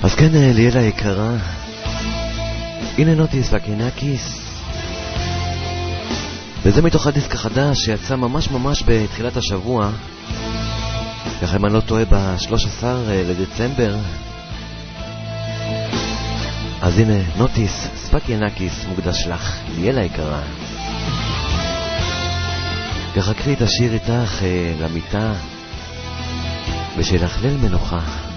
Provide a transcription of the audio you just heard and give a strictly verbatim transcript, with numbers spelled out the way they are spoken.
אז כן, ליאלה יקרה, הנה נוטיס והקינקיס, וזה מתוך הדיסק החדש שיצא ממש ממש בתחילת השבוע, ככה אם אני לא טועה ב-שלושה עשר לדצמבר. אז הנה נוטיס, ספקינקיס מוקדש לך, ליאלה יקרה. ככה קחי את השיר איתך למיטה ושילך ליל מנוחה.